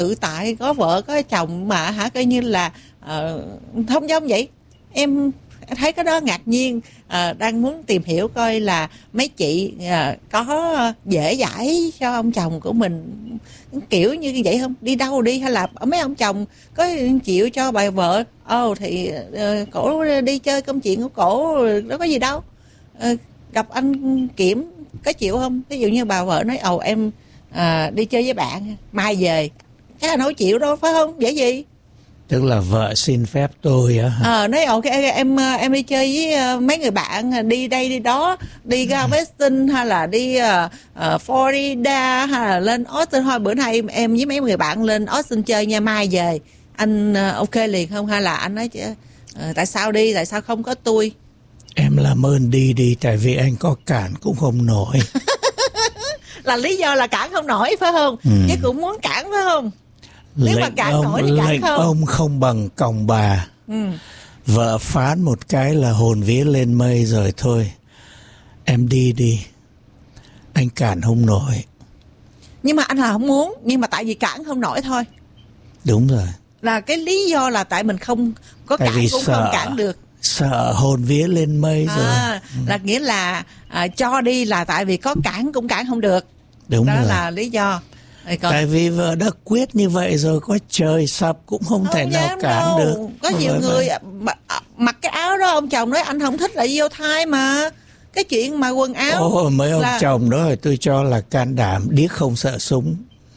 tự tại, có vợ có chồng mà coi như là thông dong vậy. Em thấy cái đó ngạc nhiên, đang muốn tìm hiểu coi là mấy chị có dễ dãi cho ông chồng của mình kiểu như vậy không? Đi đâu đi, hay là mấy ông chồng có chịu cho bà vợ thì cổ đi chơi công chuyện của cổ, đâu có gì đâu. Gặp anh Kiểm có chịu không? Ví dụ như bà vợ nói em đi chơi với bạn mai về, chắc là đâu chịu đâu, phải không? Dễ gì? Tức là vợ xin phép tôi á. Nói ok, em đi chơi với mấy người bạn, đi đây đi đó, đi ra Westin hay là đi Florida hay là lên Austin. Thôi bữa nay em với mấy người bạn lên Austin chơi nha, mai về anh ok liền không? Hay là anh nói tại sao đi, tại sao không có tôi? Em làm ơn đi tại vì anh có cản cũng không nổi. Là lý do là cản không nổi phải không? Chứ cũng muốn cản phải không? Nếu mà cản nổi thì cản lệnh không? ông không bằng còng bà. Vợ phán một cái là hồn vía lên mây rồi thôi. Em đi. Anh cản không nổi. Nhưng mà anh là không muốn, nhưng mà tại vì cản không nổi thôi. Đúng rồi. Là cái lý do là tại mình không có tại cản cũng sợ, không cản được. Sợ hồn vía lên mây rồi. Là nghĩa là cho đi là tại vì có cản cũng cản không được. Đúng đó rồi. là lý do. Tại vì vợ đã quyết như vậy rồi, có trời sập cũng không thể nào cản đâu được. Có nhiều người mặc cái áo đó, ông chồng nói anh không thích là vô thai mà. Cái chuyện mà quần áo mấy ông chồng đó thì tôi cho là can đảm, điếc không sợ súng.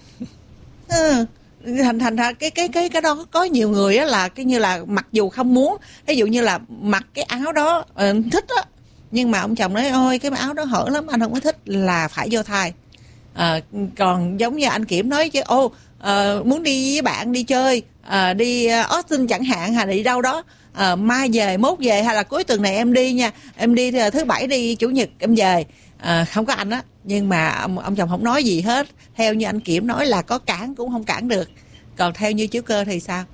Thành ra cái đó có nhiều người á là cái như là mặc dù không muốn, ví dụ như là mặc cái áo đó thích á, nhưng mà ông chồng nói ôi cái áo đó hở lắm anh không có thích, là phải vô thai. Còn giống như anh Kiểm nói chứ muốn đi với bạn đi chơi, đi Austin chẳng hạn, hay là đi đâu đó, mai về mốt về, hay là cuối tuần này em đi nha, em đi thứ bảy đi chủ nhật em về. Không có anh á, nhưng mà ông chồng không nói gì hết. Theo như anh Kiểm nói là có cản cũng không cản được. Còn theo như chú Cơ thì sao?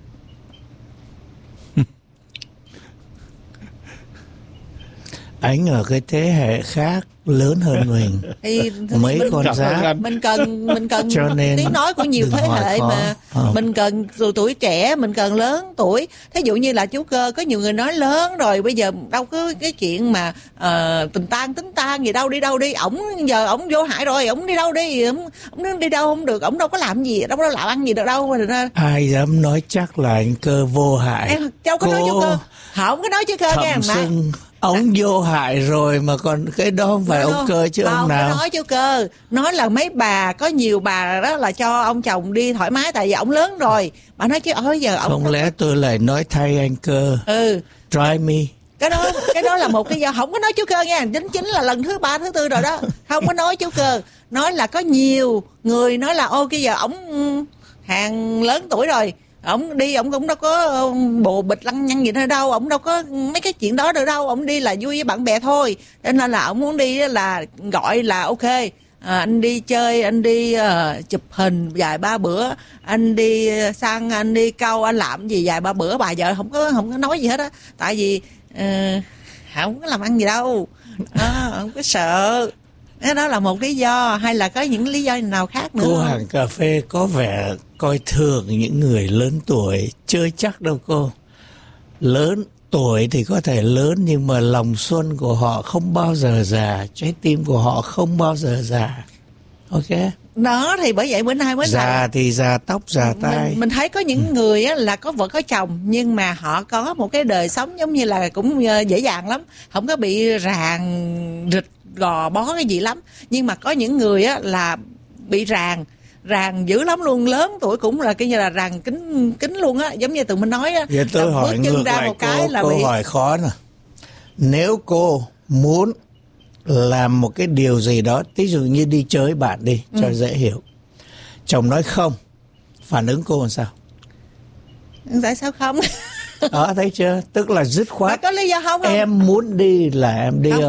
Anh ở cái thế hệ khác lớn hơn mình. Thì mấy con giáp mình cần cho nên tiếng nói của nhiều thế hệ mà. Mình cần tuổi trẻ, mình cần lớn tuổi. Thí dụ như là chú Cơ, có nhiều người nói lớn rồi bây giờ đâu có cái chuyện mà tình tan gì đâu, đi đâu đi. Ổng giờ ổng vô hại rồi, ổng đi đâu đi, ổng đi đâu không được, ổng đâu có làm gì, đâu có làm ăn gì được đâu. Ai dám nói chắc là anh Cơ vô hại. Em đâu có nói chú Cơ, không có nói chú Cơ nghe mà. Ông vô hại rồi mà còn cái đó không phải ông Cơ chứ ông nào. Không nói chú Cơ, nói là mấy bà, có nhiều bà đó là cho ông chồng đi thoải mái tại vì ông lớn rồi. Bà nói chứ giờ ông không lẽ tôi lại nói thay anh Cơ. Try me. Cái đó là một lý do. Không có nói chú Cơ nha, chính là lần thứ 3, thứ 4 rồi đó. Không có nói chú Cơ, nói là có nhiều người nói là cái giờ ổng hàng lớn tuổi rồi, ổng đi ổng cũng đâu có bồ bịch lăng nhăng gì nữa đâu, ổng đâu có mấy cái chuyện đó được đâu, ổng đi là vui với bạn bè thôi. Cho nên là ổng muốn đi là gọi là ok, anh đi chơi, anh đi chụp hình vài ba bữa, anh đi sang, anh đi câu, anh làm gì vài ba bữa. Bà vợ không có nói gì hết á, tại vì không có làm ăn gì đâu, không có sợ. Đó là một lý do, hay là có những lý do nào khác nữa? Cô hàng cà phê có vẻ coi thường những người lớn tuổi. Chưa chắc đâu cô. Lớn tuổi thì có thể lớn, nhưng mà lòng xuân của họ không bao giờ già, trái tim của họ không bao giờ già. Ok. Đó thì bởi vậy bữa nay mới già thì già tóc già tai. Mình thấy có những người á là có vợ có chồng, nhưng mà họ có một cái đời sống giống như là cũng dễ dàng lắm, không có bị ràng rịch gò bó cái gì lắm. Nhưng mà có những người á là bị ràng dữ lắm luôn, lớn tuổi cũng là cái như là ràng kính luôn á, giống như tụi mình nói á. Vậy tôi hỏi ngược lại một cái là câu hỏi khó nè. Nếu cô muốn làm một cái điều gì đó, ví dụ như đi chơi bạn đi cho dễ hiểu, chồng nói không, phản ứng cô làm sao? Tại sao không? Thấy chưa? Tức là dứt khoát. Có lý do không? Em muốn đi là em đi.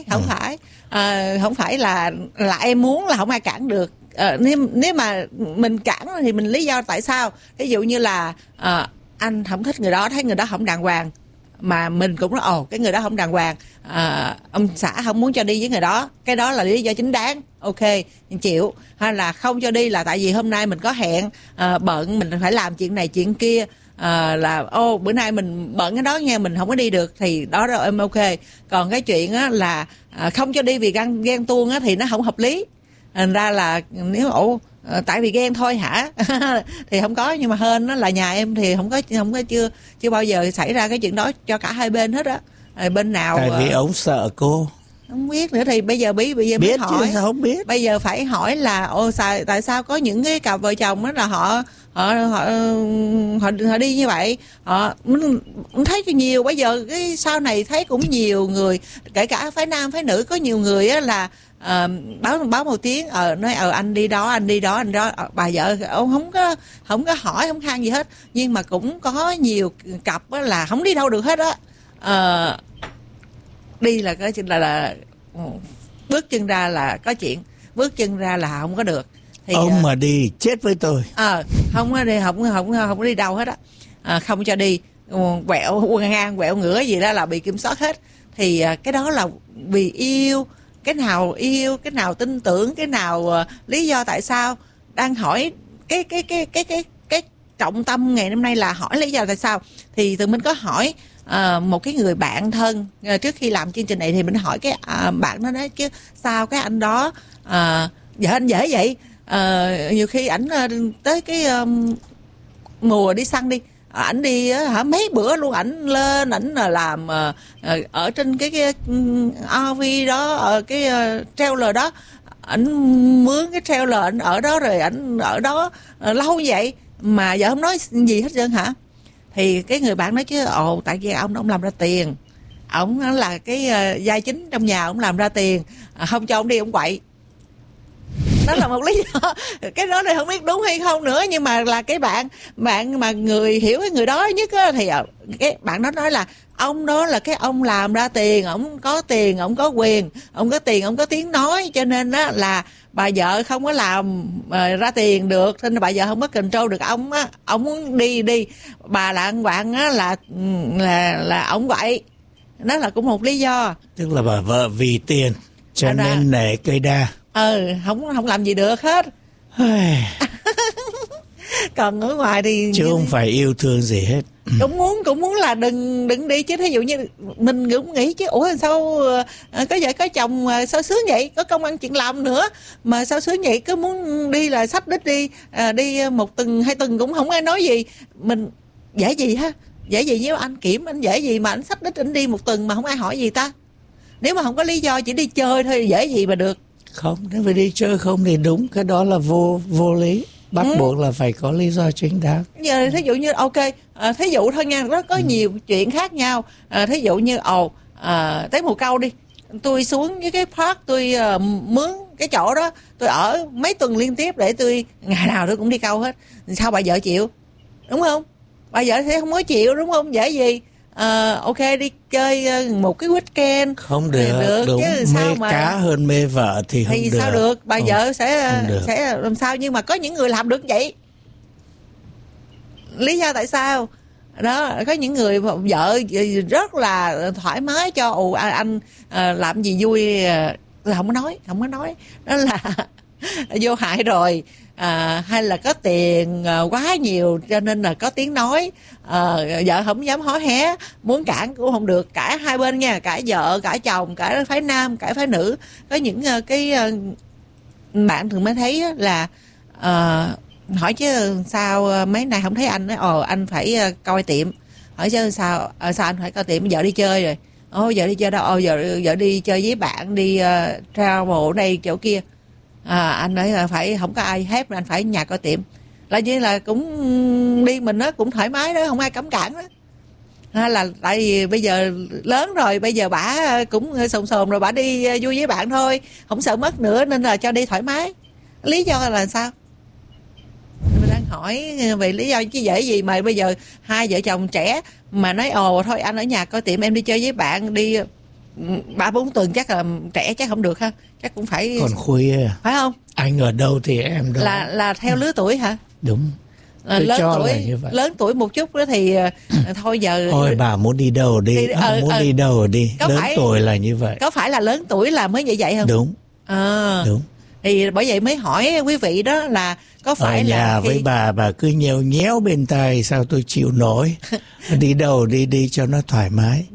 Không phải là em muốn là không ai cản được. Nếu mà mình cản thì mình lý do tại sao? Ví dụ như là anh không thích người đó, thấy người đó không đàng hoàng, mà mình cũng nói cái người đó không đàng hoàng, ông xã không muốn cho đi với người đó, cái đó là lý do chính đáng. ok chịu, hay là không cho đi là tại vì hôm nay mình có hẹn, bận mình phải làm chuyện này chuyện kia, là bữa nay mình bận cái đó nha, mình không có đi được, thì đó là em ok. Còn cái chuyện á là không cho đi vì ghen tuông á thì nó không hợp lý. Thành ra là nếu tại vì ghen thôi hả thì không có, nhưng mà hên nó là nhà em thì không có chưa bao giờ xảy ra cái chuyện đó cho cả hai bên hết á. Bên nào tại vì ông sợ cô. Không biết nữa, thì bây giờ biết mới hỏi chứ sao không biết. Bây giờ phải hỏi là tại sao có những cái cặp vợ chồng đó là họ đi như vậy. Mình thấy nhiều, bây giờ cái sau này thấy cũng nhiều người, kể cả phái nam phái nữ, có nhiều người á là báo một tiếng nói anh đi đó anh đi đó. Bà vợ ông không có hỏi không than gì hết, nhưng mà cũng có nhiều cặp á là không đi đâu được hết á. Đi là cái là bước chân ra là có chuyện, bước chân ra là không có được. Thì ông mà đi chết với tôi. Không có đi, không có đi đâu hết á. Không cho đi, quẹo ngang quẹo ngửa gì đó là bị kiểm soát hết. Thì cái đó là vì yêu, cái nào tin tưởng, cái nào lý do tại sao. Đang hỏi cái trọng tâm ngày hôm nay là hỏi lý do tại sao. Thì tụi mình có hỏi một cái người bạn thân trước khi làm chương trình này, thì mình hỏi cái bạn nó nói chứ sao cái anh đó vợ anh dễ vậy. Nhiều khi ảnh tới cái mùa đi săn đi, ảnh đi mấy bữa luôn, ảnh lên ảnh làm ở trên cái RV đó, cái trailer đó, ảnh mướn cái trailer, ảnh ở đó rồi ảnh ở đó lâu vậy mà vợ không nói gì hết trơn hả. Thì cái người bạn nói chứ tại vì ông làm ra tiền, ông là cái vai chính trong nhà, ông làm ra tiền, không cho ông đi ông quậy. Đó là một lý do. Cái đó này không biết đúng hay không nữa, nhưng mà là cái bạn mà người hiểu cái người đó nhất á, thì cái bạn đó nói là ông đó là cái ông làm ra tiền, ông có tiền, ông có quyền, ông có tiền, ông có tiếng nói, cho nên đó là bà vợ không có làm ra tiền được, nên bà vợ không có control được ông á. Ông muốn đi bà là bạn á là ông vậy. Đó là cũng một lý do. Tức là bà vợ vì tiền cho nên nể cây đa. Không làm gì được hết. Còn ở ngoài thì chứ không phải yêu thương gì hết. cũng muốn là đừng đi chứ. Thí dụ như mình cũng nghĩ chứ sao có vợ có chồng sao sướng vậy, có công ăn chuyện làm nữa mà sao sướng vậy, cứ muốn đi là xách đít đi, đi 1 tuần 2 tuần cũng không ai nói gì. Mình dễ gì ha, dễ gì với anh Kiểm, anh dễ gì mà anh xách đít anh đi 1 tuần mà không ai hỏi gì ta. Nếu mà không có lý do chỉ đi chơi thôi dễ gì mà được. Không, nếu phải đi chơi không thì đúng, cái đó là vô lý. Bắt buộc là phải có lý do chính đáng. Giờ thí dụ như ok, thí dụ thôi nha, nó có nhiều chuyện khác nhau. Thí dụ như tới mùa câu đi, tôi xuống với cái park, tôi mướn cái chỗ đó, tôi ở mấy tuần liên tiếp để tôi ngày nào tôi cũng đi câu hết. Sao bà vợ chịu, đúng không? Bà vợ sẽ không có chịu, đúng không? Dễ gì ok đi chơi một cái weekend không được đúng, chứ sao mê mà cá hơn mê vợ thì không được. Sao được, bà vợ sẽ làm sao. Nhưng mà có những người làm được vậy, lý do tại sao đó. Có những người vợ rất là thoải mái cho anh làm gì vui, không có nói đó là vô hại rồi. Hay là có tiền quá nhiều cho nên là có tiếng nói, vợ không dám hó hé, muốn cản cũng không được. Cả hai bên nha, cả vợ cả chồng, cả phái nam cả phái nữ. Có những cái bạn thường mới thấy là hỏi chứ sao mấy nay không thấy anh, nói anh phải coi tiệm. Hỏi chứ sao anh phải coi tiệm, vợ đi chơi rồi. Vợ đi chơi đâu? Vợ đi chơi với bạn, đi travel đây chỗ kia. Anh nói là phải không có ai hết, anh phải nhà coi tiệm. Là như là cũng đi mình nó cũng thoải mái đó, không ai cấm cản đó. Là tại vì bây giờ lớn rồi, bây giờ bả cũng sồn rồi, bả đi vui với bạn thôi, không sợ mất nữa, nên là cho đi thoải mái. Lý do là sao? Mình đang hỏi về lý do chứ dễ gì mà bây giờ hai vợ chồng trẻ mà nói thôi anh ở nhà coi tiệm, em đi chơi với bạn, đi 3-4 tuần chắc là trẻ chắc không được ha, chắc cũng phải còn khuya, phải không? Anh ở đâu thì em đâu. Là theo lứa tuổi hả? Đúng. Lớn tuổi là như vậy. Lớn tuổi một chút đó thì thôi giờ thôi bà muốn đi đâu đi, muốn đi đâu đi. Lớn tuổi là như vậy. Có phải là lớn tuổi là mới vậy không? Đúng. Đúng. Thì bởi vậy mới hỏi quý vị đó là có phải ở nhà là với bà cứ nheo nhéo bên tai sao tôi chịu nổi. Đi đâu đi cho nó thoải mái.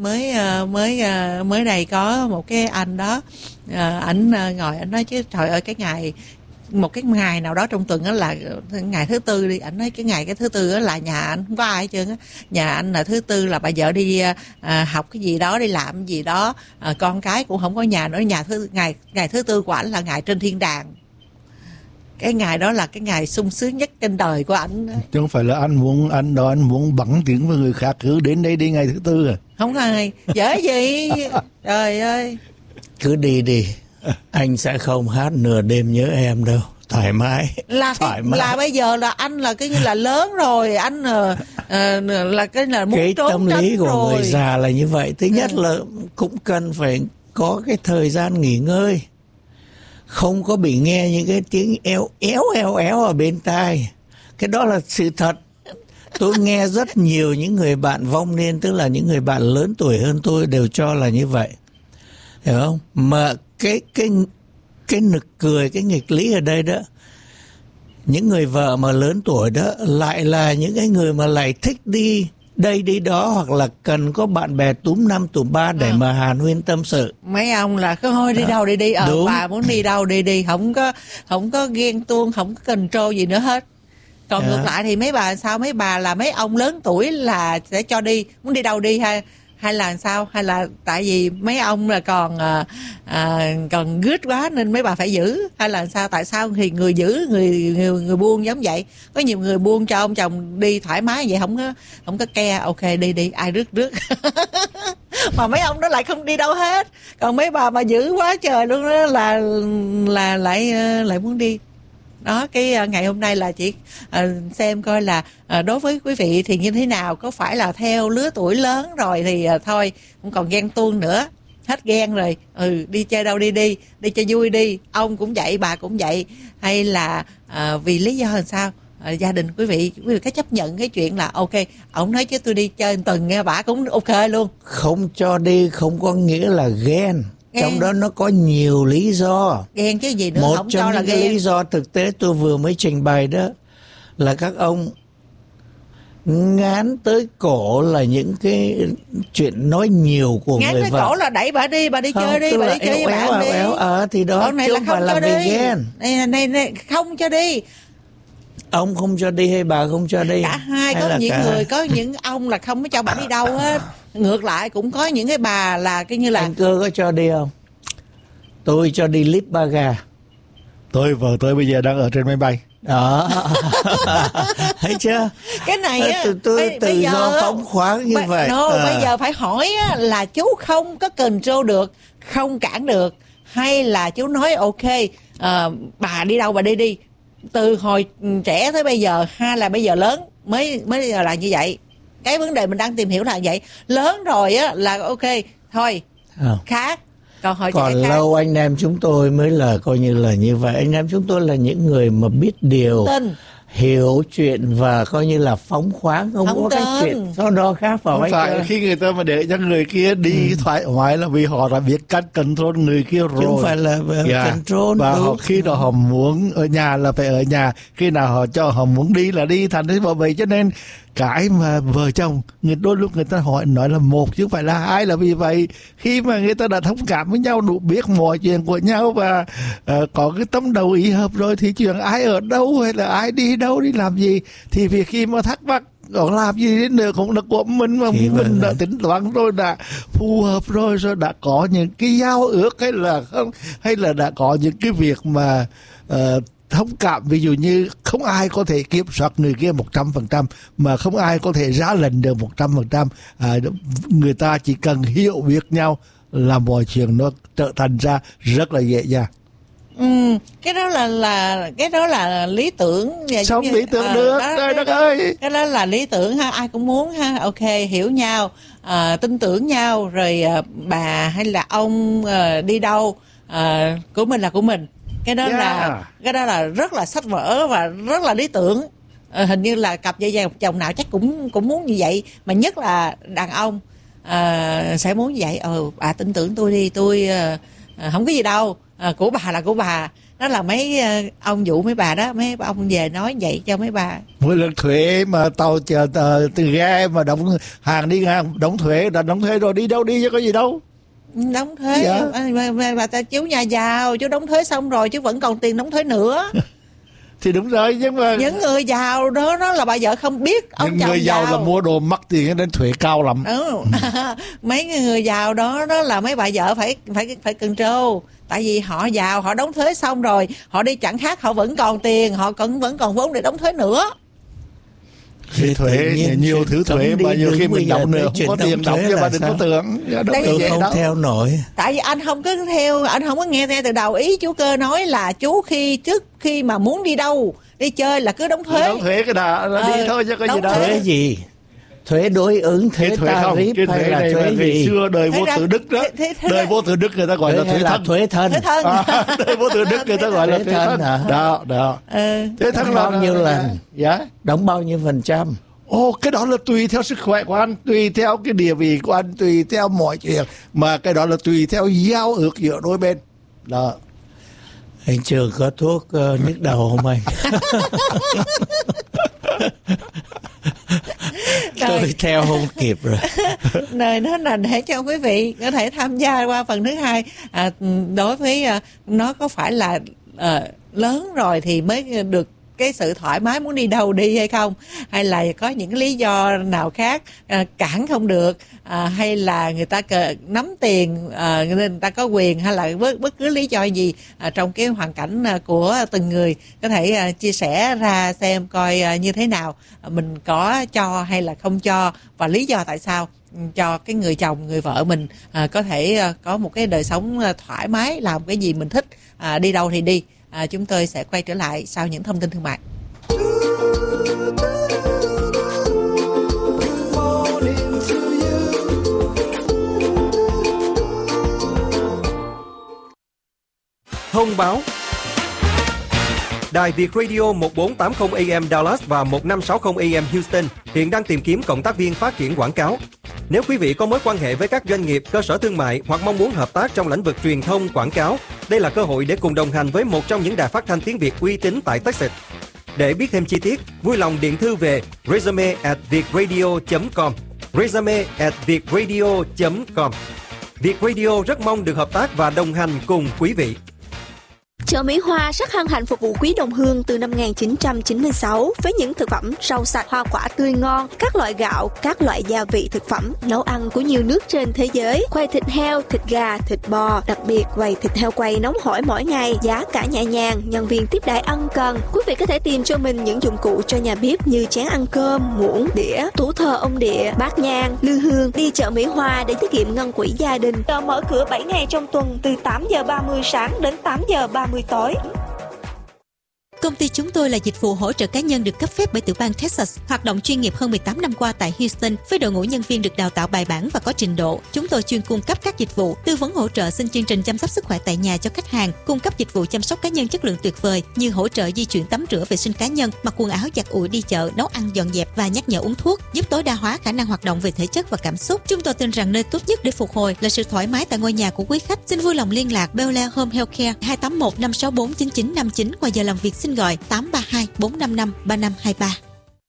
Mới đây có một cái anh đó, ảnh ngồi ảnh nói chứ trời ơi, một cái ngày nào đó trong tuần đó là ngày thứ tư đi, ảnh nói cái thứ tư đó là nhà anh không có ai hết trơn á. Nhà anh là thứ tư là bà vợ đi học cái gì đó, đi làm cái gì đó, con cái cũng không có nhà nữa. Ngày thứ tư của ảnh là ngày trên thiên đàng. Cái ngày đó là cái ngày sung sướng nhất trên đời của ảnh. Chứ không phải là anh muốn bắn tiếng với người khác cứ đến đây đi ngày thứ tư à? Không ai dễ gì. Trời ơi, cứ đi anh sẽ không hát nửa đêm nhớ em đâu, thoải mái. Là bây giờ là anh là cái như là lớn rồi, anh là cái là muốn cái trốn tâm lý của rồi. người già là như vậy. Thứ nhất là cũng cần phải có cái thời gian nghỉ ngơi, không có bị nghe những cái tiếng éo ở bên tai. Cái đó là sự thật. Tôi nghe rất nhiều những người bạn vong niên, tức là những người bạn lớn tuổi hơn tôi đều cho là như vậy, hiểu không? Mà cái nực cười, cái nghịch lý ở đây đó, những người vợ mà lớn tuổi đó lại là những cái người mà lại thích đi đây đi đó, hoặc là cần có bạn bè túm năm túm ba để mà hàn huyên tâm sự. Mấy ông là cứ thôi đi đâu đi bà muốn đi đâu đi, không có ghen tuông, không có control gì nữa hết. Còn ngược lại thì mấy bà sao? Mấy bà là mấy ông lớn tuổi là sẽ cho đi, muốn đi đâu đi hay là sao? Hay là tại vì mấy ông là còn gứt quá nên mấy bà phải giữ, hay là sao? Tại sao thì người giữ người buông giống vậy? Có nhiều người buông cho ông chồng đi thoải mái vậy, không có ke, ok đi ai rước mà mấy ông đó lại không đi đâu hết. Còn mấy bà mà giữ quá trời luôn đó là lại muốn đi. Đó, cái ngày hôm nay là chỉ xem coi là đối với quý vị thì như thế nào, có phải là theo lứa tuổi lớn rồi thì thôi không còn ghen tuông nữa, hết ghen rồi, đi chơi đâu đi cho vui đi, ông cũng vậy bà cũng vậy, hay là vì lý do làm sao gia đình quý vị có chấp nhận cái chuyện là ok, ông nói chứ tôi đi chơi một tuần nghe, bà cũng ok luôn. Không cho đi không có nghĩa là ghen. Trong đó nó có nhiều lý do. Ghen chứ gì nữa. Một không trong cho những là cái ghen. lý do thực tế tôi vừa mới trình bày đó là các ông ngán tới cổ là những cái chuyện nói nhiều của ngán người tới vợ. Cổ là đẩy bà đi chơi đi, bà đi chơi với bạn đi. Thì đó này chứ là không không phải là cho vì đi. ghen. Này không cho đi. Ông không cho đi hay bà không cho đi? Cả hai, có những người, có những ông là không có cho bà đi đâu hết. Ngược lại cũng có những cái bà là cái như là anh Cơ có cho đi không? Tôi cho đi Lít Ba Ga. Vợ tôi bây giờ đang ở trên máy bay. Đó. Thấy chưa? Cái này á, tôi tự do phóng khoáng như vậy. Bây giờ phải hỏi á, là chú không có control được, không cản được, hay là chú nói ok, bà đi đâu bà đi từ hồi trẻ tới bây giờ, hay là bây giờ lớn mới là như vậy. Cái vấn đề mình đang tìm hiểu là vậy. Lớn rồi á là ok thôi, khác. Còn lâu anh em chúng tôi mới là coi như là như vậy. Anh em chúng tôi là những người mà biết điều, hiểu chuyện và coi như là phóng khoáng, không có cái chuyện sau đó khác vào. Không phải khi người ta mà để cho người kia đi thoải mái là vì họ đã biết cách control người kia rồi. Chứ không phải là control. Và khi nào họ muốn ở nhà là phải ở nhà, khi nào họ muốn đi là đi, thành thế vậy. Cho nên cái mà vợ chồng đôi lúc người ta nói là một chứ không phải là hai, là vì vậy khi mà người ta đã thông cảm với nhau, đủ biết mọi chuyện của nhau và có cái tấm đầu ý hợp rồi, thì chuyện ai ở đâu hay là ai đi đâu đi làm gì thì việc khi mà thắc mắc còn làm gì đến nữa cũng là của mình, mà mình đã tính toán rồi, đã phù hợp rồi đã có những cái giao ước hay là đã có những cái việc mà thông cảm. Ví dụ như không ai có thể kiểm soát người kia 100%, mà không ai có thể ra lệnh được 100%. Người ta chỉ cần hiểu biết nhau là mọi chuyện nó trở thành ra rất là dễ dàng. Cái đó là lý tưởng. Sống lý tưởng được, trời đất ơi. Cái đó là lý tưởng ha, ai cũng muốn ha. Ok, hiểu nhau, tin tưởng nhau, rồi bà hay là ông đi đâu, của mình là của mình. Cái đó là rất là sách vở và rất là lý tưởng. Hình như là cặp vợ chồng nào chắc cũng muốn như vậy, mà nhất là đàn ông sẽ muốn như vậy. Bà tin tưởng tôi đi, tôi không có gì đâu, của bà là của bà, Đó là mấy ông dụ mấy bà đó, mấy ông về nói vậy cho mấy bà. Mỗi lần thuế mà tàu chờ từ ga mà đóng hàng đi ngang đóng thuế rồi đi đâu đi chứ có gì đâu. Đóng thuế. Dạ. Mà ta chú nhà giàu, chú đóng thuế xong rồi chứ vẫn còn tiền đóng thuế nữa. Thì đúng rồi, nhưng mà những người giàu đó là bà vợ không biết ông những chồng người giàu là mua đồ mắc tiền nên thuế cao lắm. Mấy người giàu đó là mấy bà vợ phải control. Tại vì họ giàu, họ đóng thuế xong rồi họ đi chẳng khác, họ vẫn còn tiền, họ vẫn còn vốn để đóng thuế nữa. Thì thuế nhiều thứ thuế mà nhiều khi mình đóng nữa không có tiền đóng cho bà đừng có tưởng. Tôi không theo nổi. Tại vì anh không có theo, anh không có nghe theo từ đầu. Ý chú Cơ nói là chú trước khi mà muốn đi đâu đi chơi là cứ đóng thuế. Đóng thuế cái đó là đi thôi chứ có gì đâu. Thuế gì? Thuế đối ứng, thuế tarif hay là thuế gì? Xưa đời vua Tự Đức đó, đời vua Tự Đức người ta gọi là thuế thân. Thuế thân. Đời vua Tự Đức người ta gọi là thuế thân. Đó. Thuế thân bao nhiêu lần? Dạ. Đóng bao nhiêu %? Cái đó là tùy theo sức khỏe của anh, tùy theo cái địa vị của anh, tùy theo mọi chuyện, mà cái đó là tùy theo giao ước giữa đôi bên. Đó. Anh Trường có thuốc nhức đầu không anh? Tôi theo không kịp rồi. Nơi đó là để cho quý vị có thể tham gia qua phần thứ hai. Đối với nó có phải là lớn rồi thì mới được cái sự thoải mái muốn đi đâu đi hay không, hay là có những lý do nào khác cản không được, hay là người ta nắm tiền nên người ta có quyền, hay là bất cứ lý do gì trong cái hoàn cảnh của từng người có thể chia sẻ ra xem coi như thế nào, mình có cho hay là không cho, và lý do tại sao cho cái người chồng người vợ mình có thể có một cái đời sống thoải mái, làm cái gì mình thích, đi đâu thì đi. Chúng tôi sẽ quay trở lại sau những thông tin thương mại. Thông báo. Đài Việt Radio 1480 AM Dallas và 1560 AM Houston hiện đang tìm kiếm cộng tác viên phát triển quảng cáo. Nếu quý vị có mối quan hệ với các doanh nghiệp, cơ sở thương mại hoặc mong muốn hợp tác trong lĩnh vực truyền thông, quảng cáo, đây là cơ hội để cùng đồng hành với một trong những đài phát thanh tiếng Việt uy tín tại Texas. Để biết thêm chi tiết, vui lòng điện thư về resume@vietradio.com, resume@vietradio.com. Việt Radio rất mong được hợp tác và đồng hành cùng quý vị. Chợ Mỹ Hoa rất hân hạnh phục vụ quý đồng hương từ năm 1996 với những thực phẩm rau sạch, hoa quả tươi ngon, các loại gạo, các loại gia vị thực phẩm, nấu ăn của nhiều nước trên thế giới, quầy thịt heo, thịt gà, thịt bò, đặc biệt quầy thịt heo quay nóng hổi mỗi ngày, giá cả nhẹ nhàng, nhân viên tiếp đãi ân cần. Quý vị có thể tìm cho mình những dụng cụ cho nhà bếp như chén ăn cơm, muỗng, đĩa, tủ thờ ông địa, bát nhang, lư hương. Đi chợ Mỹ Hoa để tiết kiệm ngân quỹ gia đình. Chợ mở cửa 7 ngày trong tuần từ 8:30 sáng đến 8:30 tối. Công ty chúng tôi là dịch vụ hỗ trợ cá nhân được cấp phép bởi tiểu bang Texas, hoạt động chuyên nghiệp hơn 18 năm qua tại Houston với đội ngũ nhân viên được đào tạo bài bản và có trình độ. Chúng tôi chuyên cung cấp các dịch vụ tư vấn hỗ trợ xin chương trình chăm sóc sức khỏe tại nhà cho khách hàng, cung cấp dịch vụ chăm sóc cá nhân chất lượng tuyệt vời như hỗ trợ di chuyển tắm rửa vệ sinh cá nhân, mặc quần áo giặt ủi đi chợ, nấu ăn dọn dẹp và nhắc nhở uống thuốc, giúp tối đa hóa khả năng hoạt động về thể chất và cảm xúc. Chúng tôi tin rằng nơi tốt nhất để phục hồi là sự thoải mái tại ngôi nhà của quý khách. Xin vui lòng liên lạc Bel Air Home Healthcare 281-564-9959 qua giờ làm việc. Xin gọi 832-455-3523.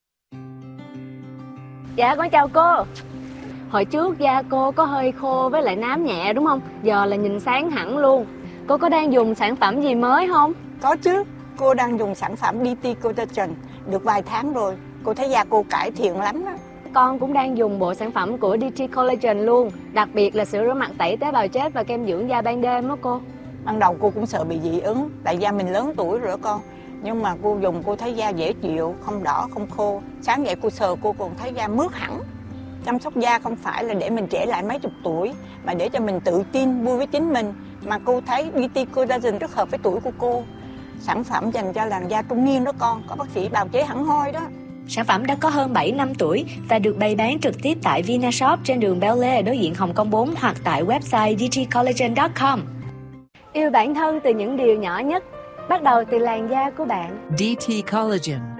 Dạ con chào cô. Hồi trước da cô có hơi khô với lại nám nhẹ đúng không? Giờ là nhìn sáng hẳn luôn. Cô có đang dùng sản phẩm gì mới không? Có chứ, cô đang dùng sản phẩm DT Collagen được vài tháng rồi. Cô thấy da cô cải thiện lắm đó. Con cũng đang dùng bộ sản phẩm của DT Collagen luôn. Đặc biệt là sữa rửa mặt tẩy tế bào chết và kem dưỡng da ban đêm đó cô. Ban đầu cô cũng sợ bị dị ứng, tại da mình lớn tuổi rồi đó con. Nhưng mà cô dùng cô thấy da dễ chịu, không đỏ, không khô. Sáng dậy cô sờ cô còn thấy da mướt hẳn. Chăm sóc da không phải là để mình trẻ lại mấy chục tuổi, mà để cho mình tự tin, vui với chính mình. Mà cô thấy DT Collagen rất hợp với tuổi của cô. Sản phẩm dành cho làn da trung niên đó con, có bác sĩ bào chế hẳn hoi đó. Sản phẩm đã có hơn 7 năm tuổi và được bày bán trực tiếp tại Vinashop trên đường Bel Air đối diện Hồng Kông 4 hoặc tại website dtcollagen.com. Yêu bản thân từ những điều nhỏ nhất, bắt đầu từ làn da của bạn. DT Collagen,